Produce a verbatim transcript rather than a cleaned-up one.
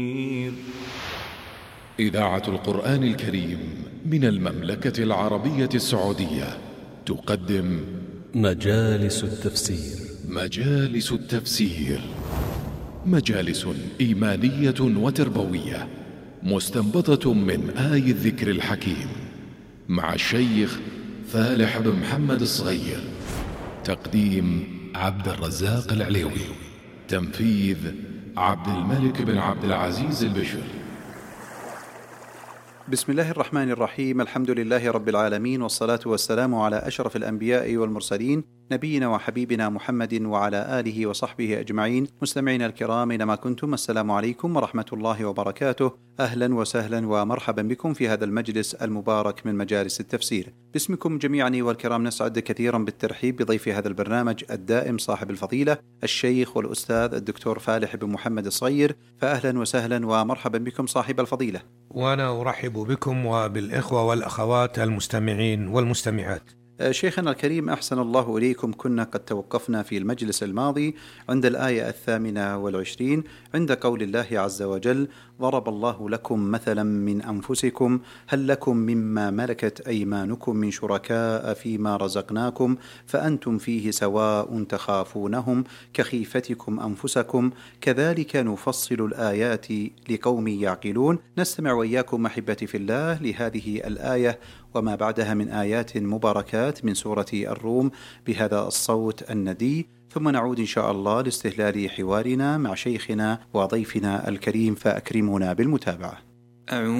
إذاعة القرآن الكريم من المملكة العربية السعودية تقدم مجالس التفسير. مجالس التفسير مجالس إيمانية وتربوية مستنبطة من آي الذكر الحكيم مع الشيخ فالح بن محمد الصغير. تقديم عبد الرزاق العليوي. تنفيذ عبد الملك بن عبد العزيز البشر. بسم الله الرحمن الرحيم. الحمد لله رب العالمين، والصلاة والسلام على أشرف الأنبياء والمرسلين، نبينا وحبيبنا محمد وعلى آله وصحبه أجمعين. مستمعين الكرام أينما كنتم، السلام عليكم ورحمة الله وبركاته. أهلا وسهلا ومرحبا بكم في هذا المجلس المبارك من مجالس التفسير. باسمكم جميعا والكرام نسعد كثيرا بالترحيب بضيف هذا البرنامج الدائم صاحب الفضيلة الشيخ والأستاذ الدكتور فالح بن محمد الصغير. فأهلا وسهلا ومرحبا بكم صاحب الفضيلة. وأنا أرحب بكم وبالإخوة والأخوات المستمعين والمستمعات. شيخنا الكريم، أحسن الله إليكم. كنا قد توقفنا في المجلس الماضي عند الآية الثامنة والعشرين عند قول الله عز وجل: ضرب الله لكم مثلا من أنفسكم هل لكم مما ملكت أيمانكم من شركاء فيما رزقناكم فأنتم فيه سواء تخافونهم كخيفتكم أنفسكم كذلك نفصل الآيات لقوم يعقلون. نستمع وإياكم أحبتي في الله لهذه الآية وما بعدها من آيات مباركات من سورة الروم بهذا الصوت الندي، ثم نعود إن شاء الله لاستهلال حوارنا مع شيخنا وضيفنا الكريم، فأكرمونا بالمتابعة.